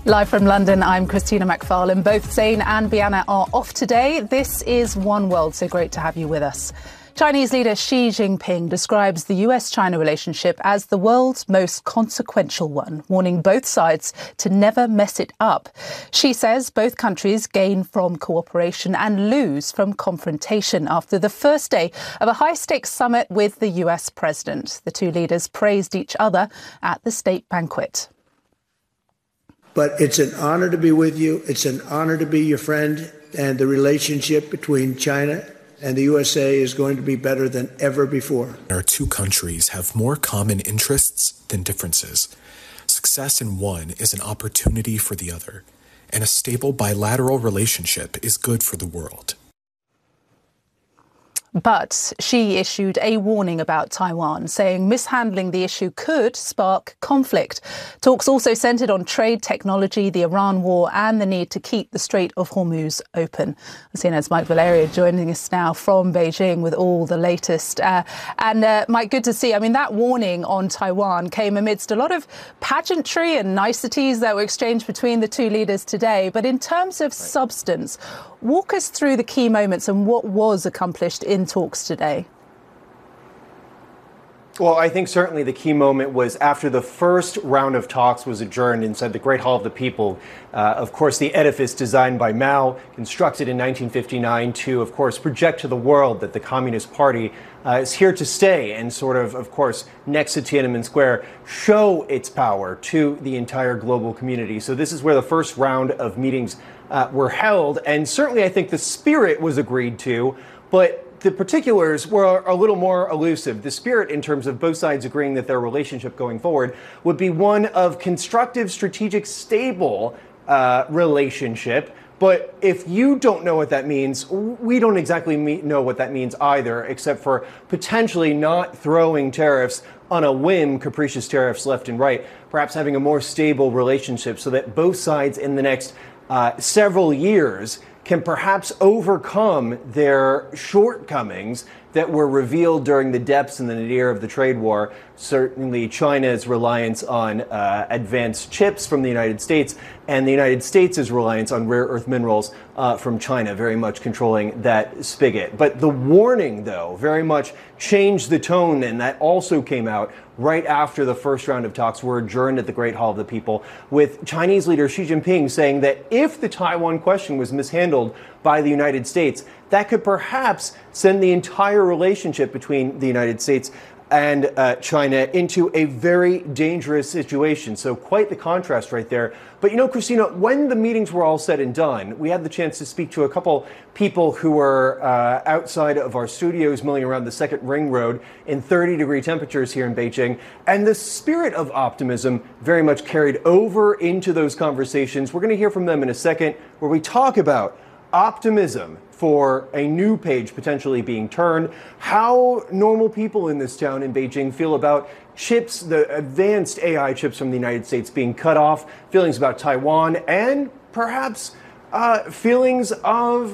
Live from London, I'm Christina McFarlane. Both Zain and Bianna are off today. This is One World, so great to have you with us. Chinese leader Xi Jinping describes the US-China relationship as the world's most consequential one, warning both sides to never mess it up. Xi says both countries gain from cooperation and lose from confrontation after the first day of a high-stakes summit with the US president. The two leaders praised each other at the state banquet. But it's an honor to be with you. It's an honor to be your friend. And the relationship between China and the USA is going to be better than ever before. Our two countries have more common interests than differences. Success in one is an opportunity for the other. And a stable bilateral relationship is good for the world. But Xi issued a warning about Taiwan, saying mishandling the issue could spark conflict. Talks also centred on trade, technology, the Iran war and the need to keep the Strait of Hormuz open. CNN's Mike Valerio joining us now from Beijing with all the latest. Mike, good to see. I mean, that warning on Taiwan came amidst a lot of pageantry and niceties that were exchanged between the two leaders today. But in terms of substance, walk us through the key moments and what was accomplished in talks today. Well, I think certainly the key moment was after the first round of talks was adjourned inside the Great Hall of the People. Of course, the edifice designed by Mao, constructed in 1959 to, of course, project to the world that the Communist Party is here to stay and sort of course, next to Tiananmen Square, show its power to the entire global community. So this is where the first round of meetings were held. And certainly I think the spirit was agreed to, but the particulars were a little more elusive. The spirit, in terms of both sides agreeing that their relationship going forward would be one of constructive, strategic, stable relationship. But if you don't know what that means, we don't exactly know what that means either, except for potentially not throwing tariffs on a whim, capricious tariffs left and right, perhaps having a more stable relationship so that both sides in the next several years can perhaps overcome their shortcomings that were revealed during the depths and the nadir of the trade war. Certainly China's reliance on advanced chips from the United States and the United States' reliance on rare earth minerals from China, very much controlling that spigot. But the warning, though, very much changed the tone, and that also came out right after the first round of talks were adjourned at the Great Hall of the People, with Chinese leader Xi Jinping saying that if the Taiwan question was mishandled by the United States, that could perhaps send the entire relationship between the United States and China into a very dangerous situation. So quite the contrast right there. But you know, Christina, when the meetings were all said and done, we had the chance to speak to a couple people who were outside of our studios milling around the second ring road in 30-degree temperatures here in Beijing. And the spirit of optimism very much carried over into those conversations. We're going to hear from them in a second, where we talk about optimism for a new page potentially being turned, how normal people in this town in Beijing feel about chips, the advanced AI chips from the United States being cut off, feelings about Taiwan, and perhaps feelings of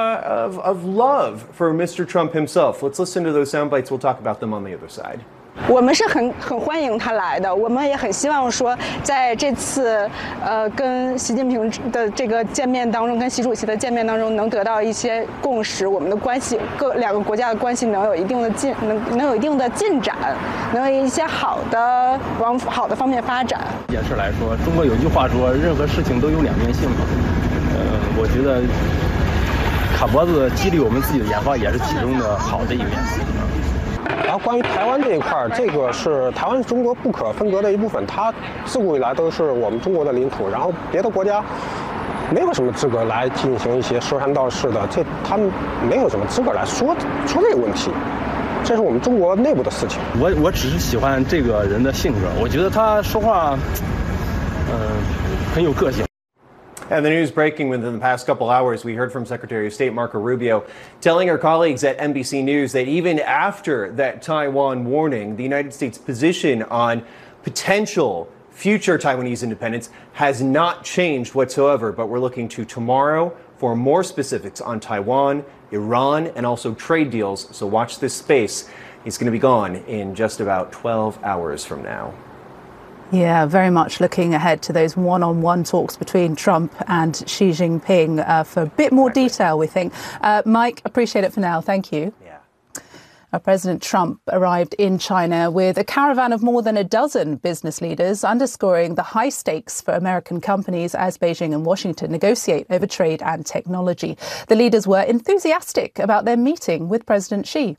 love for Mr. Trump himself. Let's listen to those sound bites. We'll talk about them on the other side. 我们是很欢迎他来的，我们也很希望说，在这次跟习近平的这个见面当中，跟习主席的见面当中，能得到一些共识，我们的关系，两个国家的关系能有一定的进展，能有一些往好的方面发展。 这件事来说，中国有句话说，任何事情都有两面性嘛。我觉得卡脖子激励我们自己的研发也是其中的好的一面。 然后关于台湾这一块，这个是台湾是中国不可分割的一部分，它自古以来都是我们中国的领土，然后别的国家没有什么资格来进行一些说三道四的，他们没有什么资格来说这个问题，这是我们中国内部的事情。 我只是喜欢这个人的性格，我觉得他说话很有个性。 And the news breaking within the past couple hours, we heard from Secretary of State Marco Rubio telling her colleagues at NBC News that even after that Taiwan warning, the United States' position on potential future Taiwanese independence has not changed whatsoever. But we're looking to tomorrow for more specifics on Taiwan, Iran, and also trade deals. So watch this space. He's going to be gone in just about 12 hours from now. Yeah, very much looking ahead to those one-on-one talks between Trump and Xi Jinping for a bit more detail, we think. Mike, appreciate it for now. Thank you. President Trump arrived in China with a caravan of more than a dozen business leaders, underscoring the high stakes for American companies as Beijing and Washington negotiate over trade and technology. The leaders were enthusiastic about their meeting with President Xi.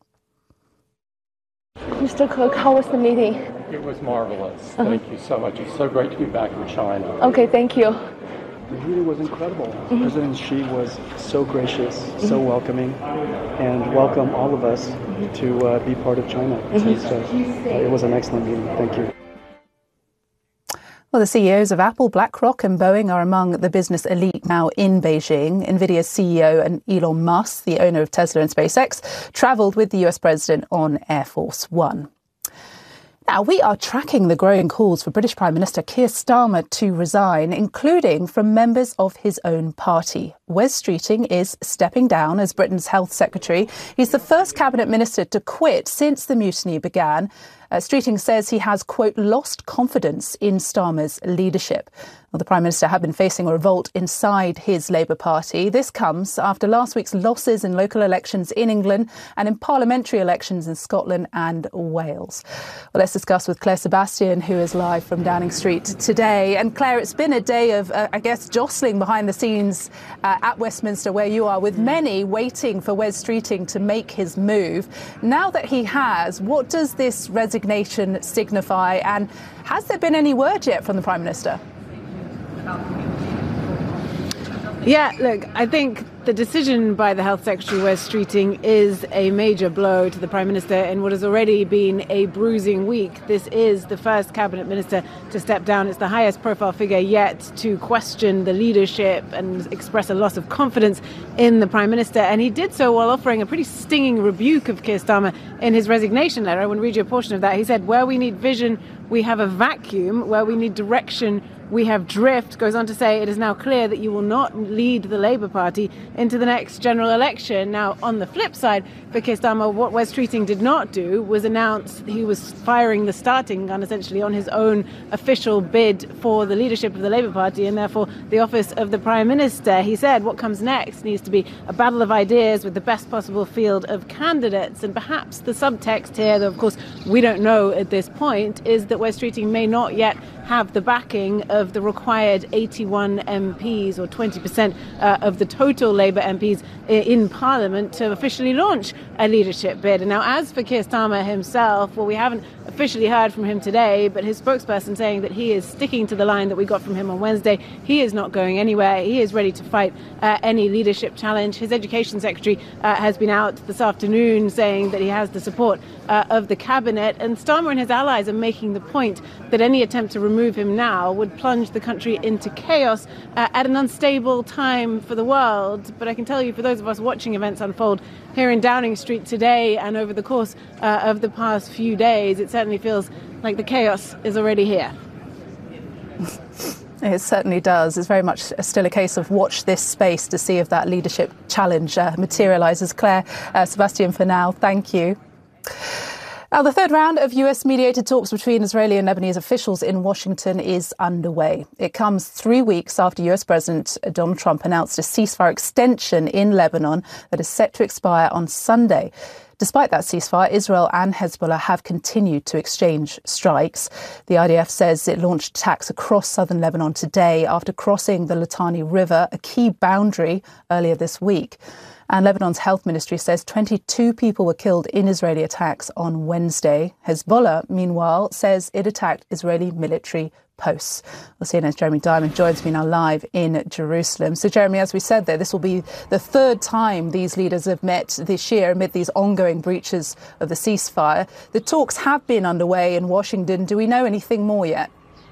Mr. Cook, how was the meeting? It was marvelous. Thank you so much. It's so great to be back in China. Okay, thank you. The meeting was incredible. President Xi was so gracious, so welcoming, and welcomed all of us to be part of China. It was an excellent meeting. Thank you. Well, the CEOs of Apple, BlackRock and Boeing are among the business elite now in Beijing. NVIDIA's CEO and Elon Musk, the owner of Tesla and SpaceX, travelled with the US president on Air Force One. Now, we are tracking the growing calls for British Prime Minister Keir Starmer to resign, including from members of his own party. Wes Streeting is stepping down as Britain's health secretary. He's the first cabinet minister to quit since the mutiny began. Streeting says he has, quote, lost confidence in Starmer's leadership. Well, the Prime Minister had been facing a revolt inside his Labour Party. This comes after last week's losses in local elections in England and in parliamentary elections in Scotland and Wales. Well, let's discuss with Claire Sebastian, who is live from Downing Street today. And Claire, it's been a day of, jostling behind the scenes at Westminster, where you are, with many waiting for Wes Streeting to make his move. Now that he has, what does this resignation signify? And has there been any word yet from the Prime Minister? Yeah, look, I think the decision by the Health Secretary, Wes Streeting, is a major blow to the Prime Minister in what has already been a bruising week. This is the first cabinet minister to step down. It's the highest profile figure yet to question the leadership and express a loss of confidence in the Prime Minister. And he did so while offering a pretty stinging rebuke of Keir Starmer in his resignation letter. I want to read you a portion of that. He said, "Where we need vision, we have a vacuum. Where we need direction, we have drift." Goes on to say, "It is now clear that you will not lead the Labour Party into the next general election." Now, on the flip side, for Keir Starmer, what Wes Streeting did not do was announce he was firing the starting gun, essentially, on his own official bid for the leadership of the Labour Party and therefore the office of the Prime Minister. He said what comes next needs to be a battle of ideas with the best possible field of candidates. And perhaps the subtext here, though of course we don't know at this point, is that Wes Streeting may not yet have the backing of the required 81 MPs, or 20% of the total Labour MPs in Parliament, to officially launch a leadership bid. And now, as for Keir Starmer himself, well, we haven't officially heard from him today, but his spokesperson saying that he is sticking to the line that we got from him on Wednesday. He is not going anywhere. He is ready to fight any leadership challenge. His education secretary has been out this afternoon saying that he has the support of the cabinet. And Starmer and his allies are making the point that any attempt to remove him now would plunge the country into chaos at an unstable time for the world. But I can tell you, for those of us watching events unfold here in Downing Street today and over the course of the past few days, it certainly feels like the chaos is already here. It certainly does. It's very much still a case of watch this space to see if that leadership challenge materialises. Claire Sebastian, for now, thank you. Now, the third round of US-mediated talks between Israeli and Lebanese officials in Washington is underway. It comes 3 weeks after US President Donald Trump announced a ceasefire extension in Lebanon that is set to expire on Sunday. Despite that ceasefire, Israel and Hezbollah have continued to exchange strikes. The IDF says it launched attacks across southern Lebanon today after crossing the Litani River, a key boundary, earlier this week. And Lebanon's health ministry says 22 people were killed in Israeli attacks on Wednesday. Hezbollah, meanwhile, says it attacked Israeli military posts. Well, CNN's Jeremy Diamond joins me now live in Jerusalem. So, Jeremy, as we said there, this will be the third time these leaders have met this year amid these ongoing breaches of the ceasefire. The talks have been underway in Washington. Do we know anything more yet?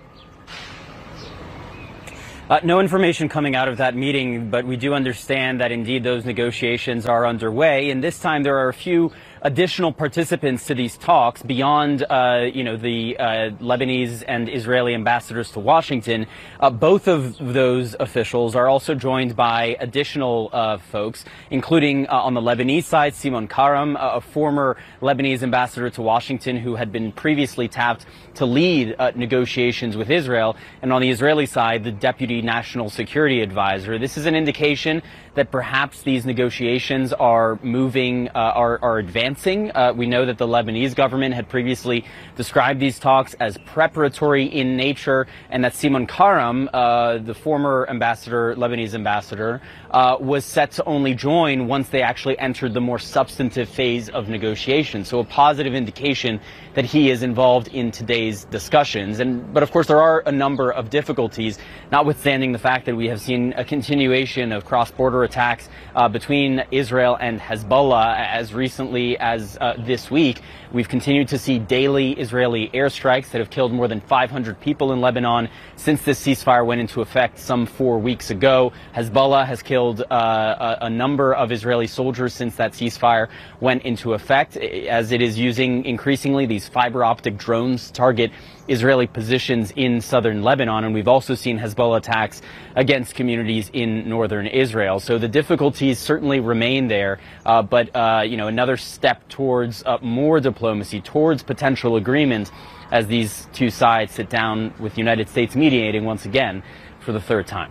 No information coming out of that meeting, but we do understand that indeed those negotiations are underway. And this time there are a few additional participants to these talks beyond, the Lebanese and Israeli ambassadors to Washington. Both of those officials are also joined by additional folks, including on the Lebanese side, Simon Karam, a former Lebanese ambassador to Washington who had been previously tapped to lead negotiations with Israel, and on the Israeli side, the Deputy National Security Advisor. This is an indication that perhaps these negotiations are moving, are advancing. We know that the Lebanese government had previously described these talks as preparatory in nature, and that Simon Karam, the former Lebanese ambassador, was set to only join once they actually entered the more substantive phase of negotiations. So a positive indication that he is involved in today's discussions. But of course, there are a number of difficulties, notwithstanding the fact that we have seen a continuation of cross-border attacks between Israel and Hezbollah as recently as this week. We've continued to see daily Israeli airstrikes that have killed more than 500 people in Lebanon since this ceasefire went into effect some 4 weeks ago. Hezbollah has killed a number of Israeli soldiers since that ceasefire went into effect, as it is using increasingly these fiber optic drones to target Israeli positions in southern Lebanon. And we've also seen Hezbollah attacks against communities in northern Israel. So the difficulties certainly remain there. But another step towards more diplomacy, towards potential agreement, as these two sides sit down with the United States mediating once again for the third time.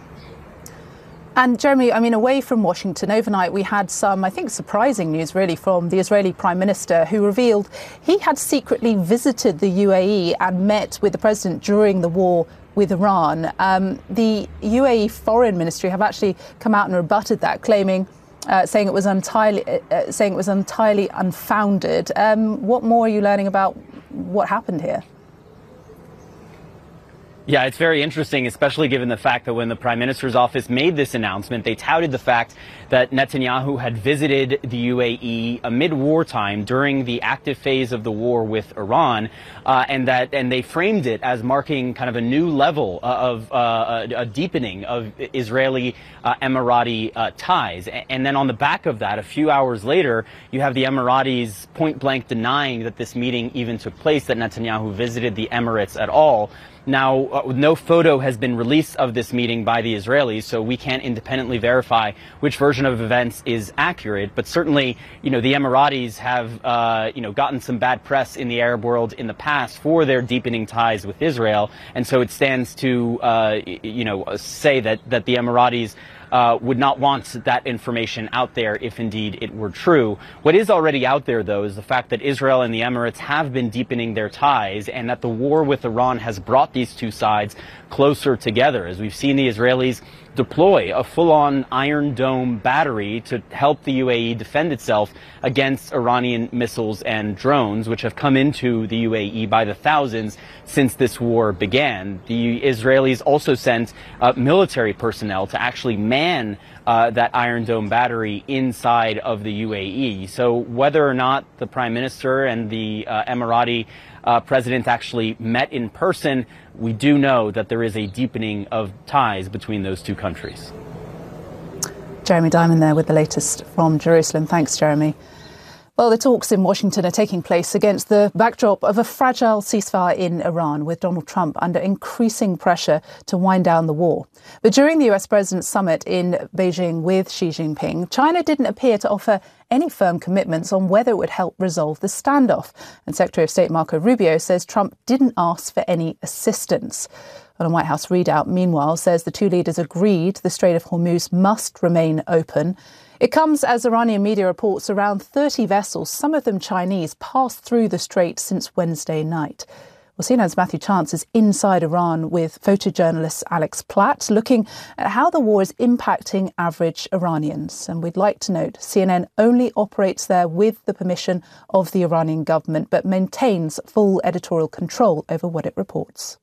And Jeremy, away from Washington, overnight we had some, I think, surprising news really from the Israeli Prime Minister, who revealed he had secretly visited the UAE and met with the president during the war with Iran. The UAE Foreign Ministry have actually come out and rebutted that, saying it was entirely unfounded. What more are you learning about what happened here? Yeah, it's very interesting, especially given the fact that when the Prime Minister's office made this announcement, they touted the fact that Netanyahu had visited the UAE mid-wartime during the active phase of the war with Iran, and they framed it as marking kind of a new level of a deepening of Israeli Emirati ties. And then on the back of that, a few hours later, you have the Emiratis point-blank denying that this meeting even took place, that Netanyahu visited the Emirates at all. Now, no photo has been released of this meeting by the Israelis, so we can't independently verify which version of events is accurate. But certainly, the Emiratis have, gotten some bad press in the Arab world in the past for their deepening ties with Israel. And so it stands to, say that the Emiratis would not want that information out there if indeed it were true. What is already out there, though, is the fact that Israel and the Emirates have been deepening their ties, and that the war with Iran has brought these two sides closer together, as we've seen the Israelis deploy a full-on Iron Dome battery to help the UAE defend itself against Iranian missiles and drones, which have come into the UAE by the thousands since this war began. The Israelis also sent military personnel to actually man that Iron Dome battery inside of the UAE. So whether or not the Prime Minister and the Emirati president actually met in person, we do know that there is a deepening of ties between those two countries. Jeremy Diamond there with the latest from Jerusalem. Thanks, Jeremy. Well, the talks in Washington are taking place against the backdrop of a fragile ceasefire in Iran, with Donald Trump under increasing pressure to wind down the war. But during the US President's summit in Beijing with Xi Jinping, China didn't appear to offer any firm commitments on whether it would help resolve the standoff. And Secretary of State Marco Rubio says Trump didn't ask for any assistance. Well, a White House readout, meanwhile, says the two leaders agreed the Strait of Hormuz must remain open. It comes as Iranian media reports around 30 vessels, some of them Chinese, passed through the strait since Wednesday night. Well, CNN's Matthew Chance is inside Iran with photojournalist Alex Platt, looking at how the war is impacting average Iranians. And we'd like to note CNN only operates there with the permission of the Iranian government, but maintains full editorial control over what it reports.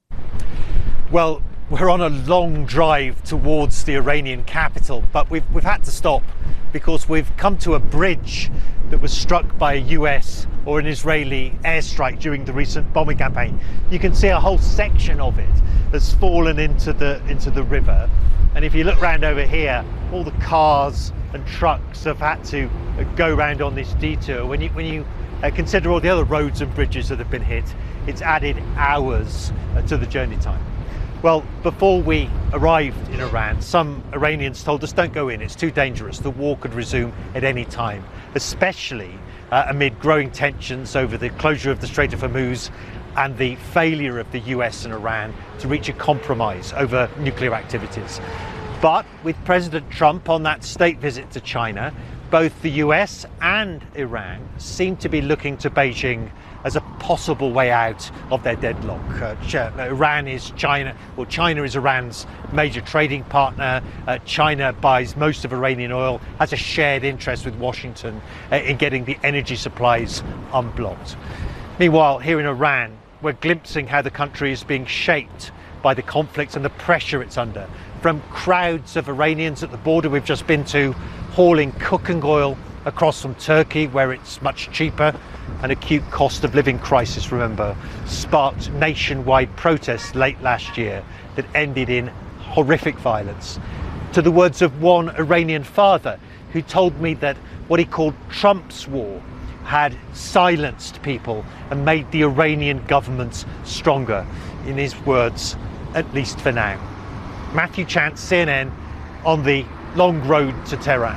Well, we're on a long drive towards the Iranian capital, but we've had to stop because we've come to a bridge that was struck by a US or an Israeli airstrike during the recent bombing campaign. You can see a whole section of it has fallen into the river. And if you look round over here, all the cars and trucks have had to go round on this detour. When you consider all the other roads and bridges that have been hit, it's added hours to the journey time. Well, before we arrived in Iran, some Iranians told us, don't go in, it's too dangerous. The war could resume at any time, especially amid growing tensions over the closure of the Strait of Hormuz and the failure of the US and Iran to reach a compromise over nuclear activities. But with President Trump on that state visit to China, both the US and Iran seem to be looking to Beijing as a possible way out of their deadlock. Iran is China, or China is Iran's major trading partner. China buys most of Iranian oil, has a shared interest with Washington in getting the energy supplies unblocked. Meanwhile, here in Iran, we're glimpsing how the country is being shaped by the conflict and the pressure it's under. From crowds of Iranians at the border we've just been to, hauling cooking oil across from Turkey, where it's much cheaper. An acute cost of living crisis, remember, sparked nationwide protests late last year that ended in horrific violence. To the words of one Iranian father who told me that what he called Trump's war had silenced people and made the Iranian government stronger. In his words, at least for now. Matthew Chance, CNN, on the long road to Tehran.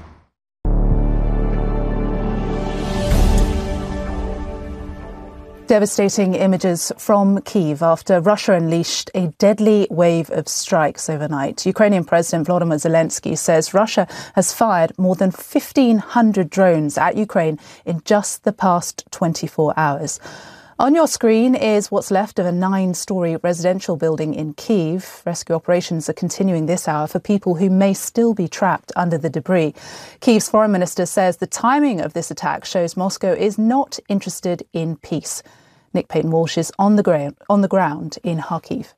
Devastating images from Kyiv after Russia unleashed a deadly wave of strikes overnight. Ukrainian President Volodymyr Zelensky says Russia has fired more than 1,500 drones at Ukraine in just the past 24 hours. On your screen is what's left of a 9-storey residential building in Kyiv. Rescue operations are continuing this hour for people who may still be trapped under the debris. Kyiv's foreign minister says the timing of this attack shows Moscow is not interested in peace. Nick Payton-Walsh is on the ground in Kharkiv.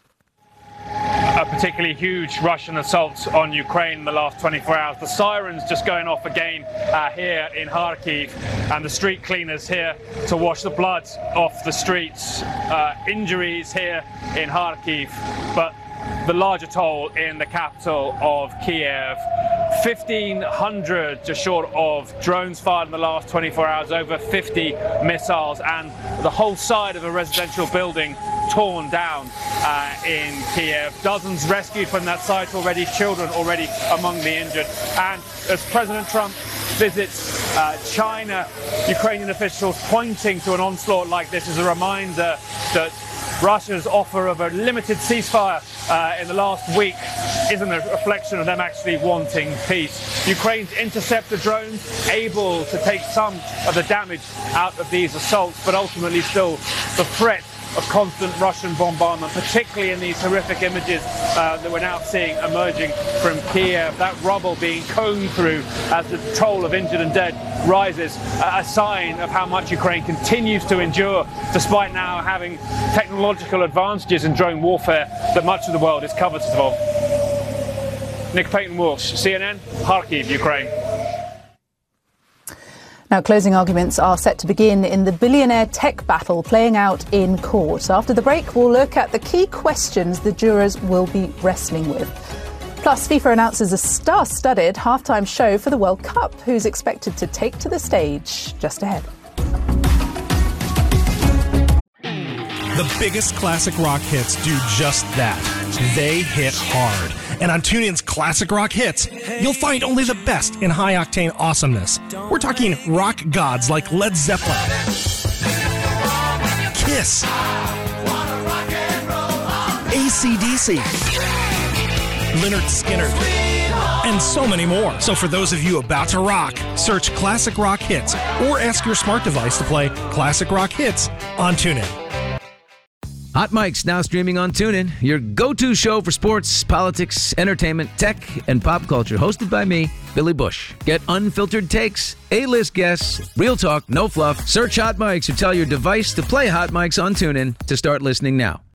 A particularly huge Russian assault on Ukraine in the last 24 hours. The sirens just going off again here in Kharkiv, and the street cleaners here to wash the blood off the streets. Injuries here in Kharkiv, but the larger toll in the capital of Kiev. 1,500 just short of drones fired in the last 24 hours, over 50 missiles, and the whole side of a residential building torn down in Kiev. Dozens rescued from that site already, children already among the injured. And as President Trump visits China, Ukrainian officials pointing to an onslaught like this as a reminder that Russia's offer of a limited ceasefire in the last week isn't a reflection of them actually wanting peace. Ukraine's interceptor drones able to take some of the damage out of these assaults, but ultimately still the threat of constant Russian bombardment, particularly in these horrific images that we're now seeing emerging from Kiev. That rubble being combed through as the toll of injured and dead rises, a sign of how much Ukraine continues to endure, despite now having technological advantages in drone warfare that much of the world is covetous of. Nick Payton-Walsh, CNN, Kharkiv, Ukraine. Now, closing arguments are set to begin in the billionaire tech battle playing out in court. After the break, we'll look at the key questions the jurors will be wrestling with. Plus, FIFA announces a star-studded halftime show for the World Cup, who's expected to take to the stage just ahead. The biggest classic rock hits do just that. They hit hard. And on TuneIn's Classic Rock Hits, you'll find only the best in high-octane awesomeness. We're talking rock gods like Led Zeppelin, Kiss, AC/DC, Lynyrd Skynyrd, and so many more. So for those of you about to rock, search Classic Rock Hits or ask your smart device to play Classic Rock Hits on TuneIn. Hot Mic's now streaming on TuneIn, your go-to show for sports, politics, entertainment, tech, and pop culture, hosted by me, Billy Bush. Get unfiltered takes, A-list guests, real talk, no fluff. Search Hot Mics or tell your device to play Hot Mics on TuneIn to start listening now.